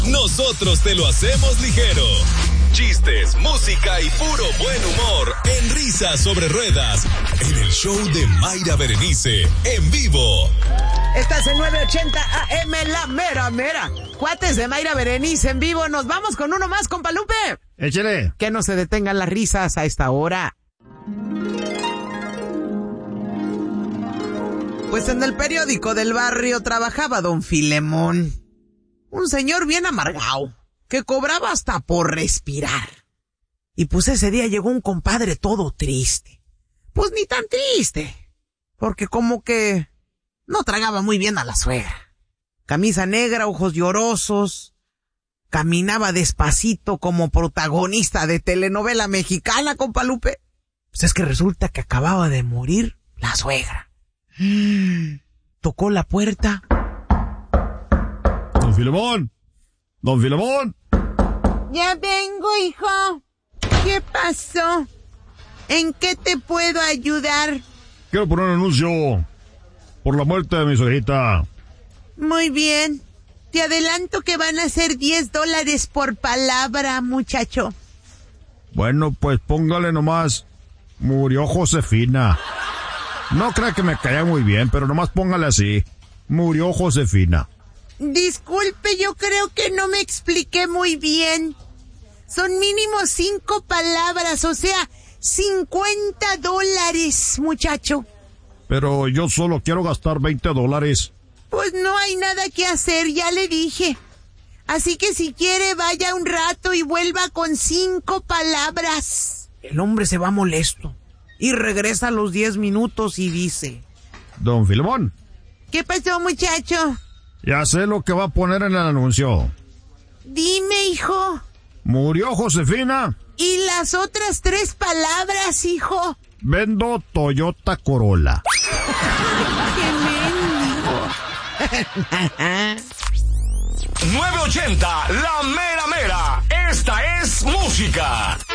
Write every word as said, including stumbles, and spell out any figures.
nosotros te lo hacemos ligero. Chistes, música y puro buen humor en Risas sobre Ruedas, en el show de Mayra Berenice, en vivo. Estás en nueve ochenta A M, la mera mera. Cuates de Mayra Berenice en vivo. Nos vamos con uno más, compa Lupe. Échale. Que no se detengan las risas a esta hora. Pues en el periódico del barrio trabajaba don Filemón. Un señor bien amargado, que cobraba hasta por respirar. Y pues ese día llegó un compadre todo triste. Pues ni tan triste, porque como que no tragaba muy bien a la suegra. Camisa negra, ojos llorosos, caminaba despacito como protagonista de telenovela mexicana, compa Lupe. Pues es que resulta que acababa de morir la suegra. Tocó la puerta. Don Filemón, don Filemón. Ya vengo, hijo. ¿Qué pasó? ¿En qué te puedo ayudar? Quiero poner un anuncio por la muerte de mi suegrita. Muy bien. Te adelanto que van a ser diez dólares por palabra, muchacho. Bueno, pues póngale nomás, murió Josefina. No crea que me caía muy bien, pero nomás póngale así, murió Josefina. Disculpe, yo creo que no me expliqué muy bien. Son mínimo cinco palabras, o sea, cincuenta dólares, muchacho. Pero yo solo quiero gastar veinte dólares. Pues no hay nada que hacer, ya le dije. Así que si quiere, vaya un rato y vuelva con cinco palabras. El hombre se va molesto y regresa a los diez minutos y dice: Don Filemón. ¿Qué pasó, muchacho? Ya sé lo que va a poner en el anuncio. Dime, hijo. Murió Josefina. ¿Y las otras tres palabras, hijo? Vendo Toyota Corolla. ¡Qué mendigo! nueve ochenta, la mera mera. Esta es música.